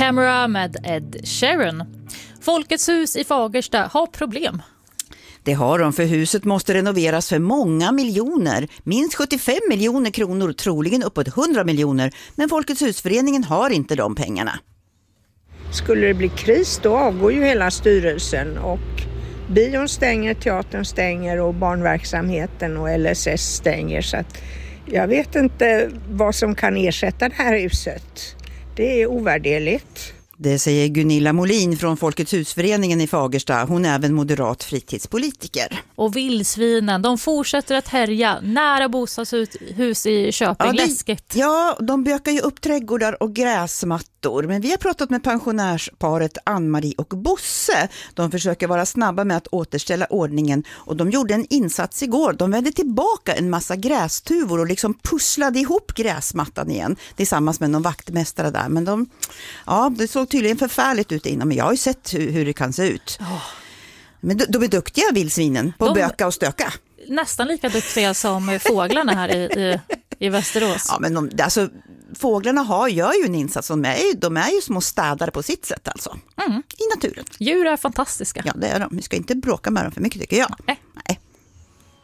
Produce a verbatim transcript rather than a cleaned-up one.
Camera med Ed Sheeran. Folkets hus i Fagersta har problem. Det har de, för huset måste renoveras för många miljoner. Minst sjuttiofem miljoner kronor, troligen uppåt hundra miljoner. Men Folkets husföreningen har inte de pengarna. Skulle det bli kris då avgår ju hela styrelsen och bion stänger, teatern stänger och barnverksamheten och L S S stänger. Så att jag vet inte vad som kan ersätta det här huset. Det är ovärderligt. Det säger Gunilla Molin från Folkets husföreningen i Fagersta. Hon är även moderat fritidspolitiker. Och vildsvinen, de fortsätter att härja nära bostadshus i Köping. Ja, det, läskigt. Ja, de bökar ju upp trädgårdar och gräsmattor. Men vi har pratat med pensionärsparet Ann-Marie och Bosse. De försöker vara snabba med att återställa ordningen. Och de gjorde en insats igår. De vände tillbaka en massa grästuvor och liksom pusslade ihop gräsmattan igen. Tillsammans med någon vaktmästare där. Men de, ja, det såg tydligen förfärligt ut innan. Men jag har ju sett hur, hur det kan se ut. Oh. Men de, de är duktiga, vildsvinen, på att de, böka och stöka. Nästan lika duktiga som fåglarna här i, i, i Västerås. Ja, men de, alltså, fåglarna har, gör ju en insats. De är ju, de är ju små städare på sitt sätt alltså. Mm. I naturen. Djur är fantastiska. Ja, det är de. Vi ska inte bråka med dem för mycket, tycker jag. Nej. Nej.